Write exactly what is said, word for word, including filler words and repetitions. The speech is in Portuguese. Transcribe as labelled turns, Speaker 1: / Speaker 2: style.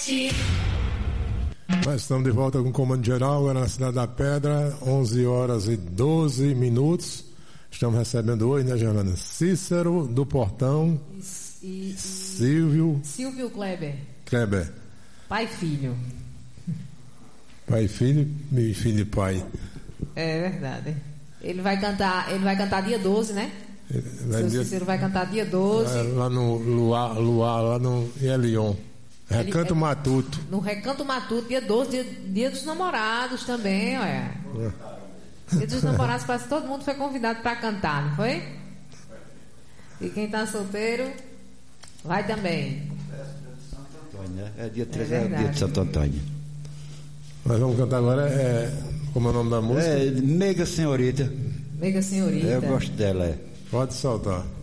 Speaker 1: sete.
Speaker 2: Nós estamos de volta com o Comando Geral, agora na Cidade da Pedra, onze horas e doze minutos. Estamos recebendo hoje, né, Gerlana? Cícero do Portão
Speaker 3: e, e,
Speaker 2: Silvio
Speaker 3: Silvio Kleber.
Speaker 2: Kleber.
Speaker 3: Pai e filho.
Speaker 2: Pai e filho e filho e pai.
Speaker 3: É verdade. Ele vai cantar, ele vai cantar dia doze, né?
Speaker 2: Vai
Speaker 3: Seu
Speaker 2: dia,
Speaker 3: Cícero vai cantar dia doze.
Speaker 2: Lá no Luar, Luar lá no Elion. Recanto
Speaker 3: Ele,
Speaker 2: Matuto.
Speaker 3: No Recanto Matuto, dia doze, dia, dia dos namorados também, olha. É. Dia dos namorados, parece que todo mundo foi convidado para cantar, não foi? E quem está solteiro, vai também.
Speaker 4: É dia treze, é, é dia de Santo Antônio.
Speaker 2: Nós vamos cantar agora, é, como é o nome da música?
Speaker 4: É Mega Senhorita.
Speaker 3: Mega Senhorita.
Speaker 4: Eu gosto dela, é.
Speaker 2: Pode soltar.